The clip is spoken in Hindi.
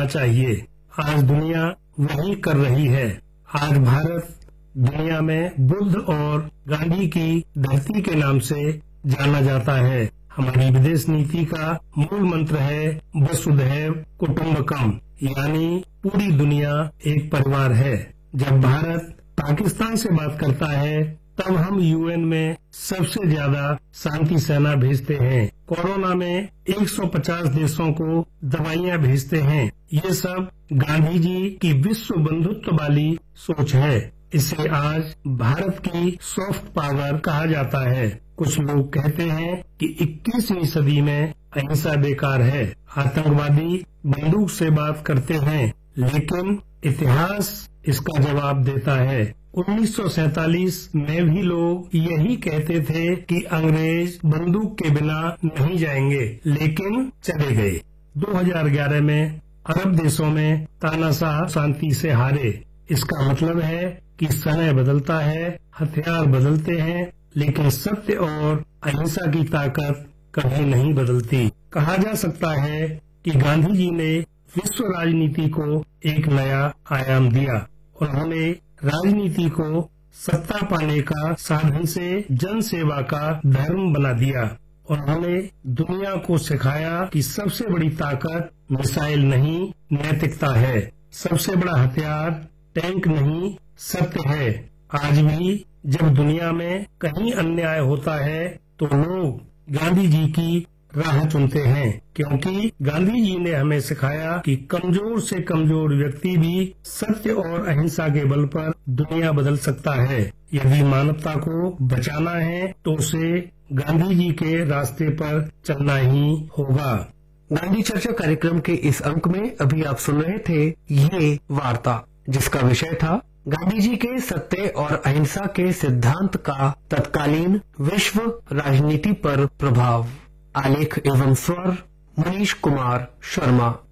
करना चाहिए। आज दुनिया वही कर रही है। आज भारत दुनिया में बुद्ध और गांधी की धरती के नाम से जाना जाता है। हमारी विदेश नीति का मूल मंत्र है वसुधैव कुटुम्बकम, यानी पूरी दुनिया एक परिवार है। जब भारत पाकिस्तान से बात करता है तब हम यूएन में सबसे ज्यादा शांति सेना भेजते हैं। कोरोना में 150 देशों को दवाइयाँ भेजते हैं। ये सब गांधी जी की विश्व बंधुत्व वाली सोच है। इसे आज भारत की सॉफ्ट पावर कहा जाता है। कुछ लोग कहते हैं कि 21वीं सदी में अहिंसा बेकार है। आतंकवादी बंदूक से बात करते हैं, लेकिन इतिहास इसका जवाब देता है। 1947 में भी लोग यही कहते थे कि अंग्रेज बंदूक के बिना नहीं जाएंगे, लेकिन चले गए। 2011 में अरब देशों में तानाशाह शांति से हारे। इसका मतलब है कि समय बदलता है, हथियार बदलते हैं, लेकिन सत्य और अहिंसा की ताकत कभी नहीं बदलती। कहा जा सकता है कि गांधी जी ने विश्व राजनीति को एक नया आयाम दिया। उन्होंने राजनीति को सत्ता पाने का साधन से जन सेवा का धर्म बना दिया। उन्होंने दुनिया को सिखाया कि सबसे बड़ी ताकत मिसाइल नहीं, नैतिकता है। सबसे बड़ा हथियार टैंक नहीं, सत्य है। आज भी जब दुनिया में कहीं अन्याय होता है तो लोग गांधी जी की राह चुनते हैं, क्योंकि गांधी जी ने हमें सिखाया कि कमजोर से कमजोर व्यक्ति भी सत्य और अहिंसा के बल पर दुनिया बदल सकता है। यदि मानवता को बचाना है तो उसे गांधी जी के रास्ते पर चलना ही होगा। गांधी चर्चा कार्यक्रम के इस अंक में अभी आप सुन रहे थे ये वार्ता, जिसका विषय था गांधी जी के सत्य और अहिंसा के सिद्धांत का तत्कालीन विश्व राजनीति पर प्रभाव। आलेख एवं स्वर मनीष कुमार शर्मा।